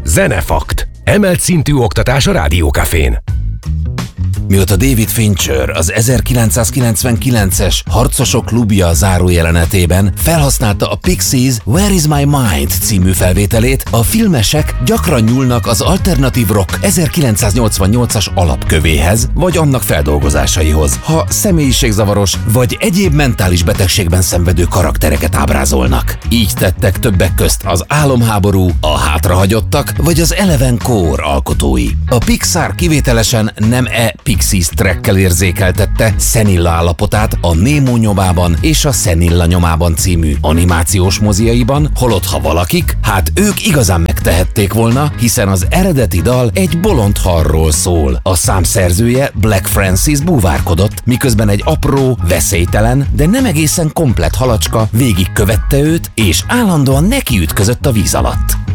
Zenefakt. Emelt szintű oktatás a Rádiókafén. Mióta David Fincher az 1999-es Harcosok klubja zárójelenetében felhasználta a Pixies Where is my mind című felvételét, a filmesek gyakran nyúlnak az alternatív rock 1988-as alapkövéhez, vagy annak feldolgozásaihoz, ha személyiségzavaros vagy egyéb mentális betegségben szenvedő karaktereket ábrázolnak. Így tettek többek közt az Álomháború, a Hátrahagyottak vagy az Eleven Core alkotói. A Pixar kivételesen nem Pixies trackkel érzékeltette Szenilla állapotát a Nemo nyomában és a Szenilla nyomában című animációs moziaiban, holott ha valakik, hát ők igazán megtehették volna, hiszen az eredeti dal egy bolond harról szól. A szám szerzője Black Francis búvárkodott, miközben egy apró, veszélytelen, de nem egészen komplett halacska végigkövette őt, és állandóan nekiütközött a víz alatt.